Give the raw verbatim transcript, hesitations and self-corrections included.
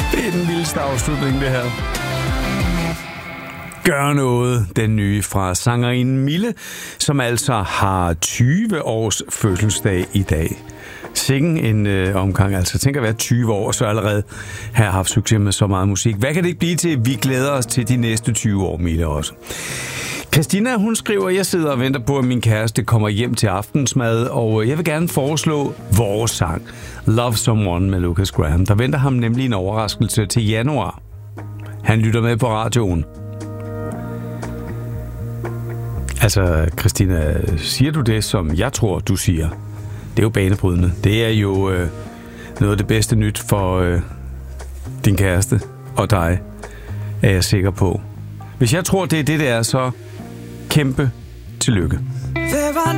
Det er den vildeste afslutning, det her. Gør noget, den nye fra sangerinden Mille, som altså har tyve års fødselsdag i dag. Sikken en øh, omgang, altså tænk at være tyve år, så allerede har haft succes med så meget musik. Hvad kan det ikke blive til? Vi glæder os til de næste tyve år, Mille også. Christina, hun skriver, jeg sidder og venter på, at min kæreste kommer hjem til aftensmad, og jeg vil gerne foreslå vores sang, Love Someone med Lucas Graham. Der venter ham nemlig en overraskelse til januar. Han lytter med på radioen. Altså, Christina, siger du det, som jeg tror, du siger? Det er jo banebrydende. Det er jo øh, noget af det bedste nyt for øh, din kæreste og dig, er jeg sikker på. Hvis jeg tror, det er det, det er, så kæmpe tillykke.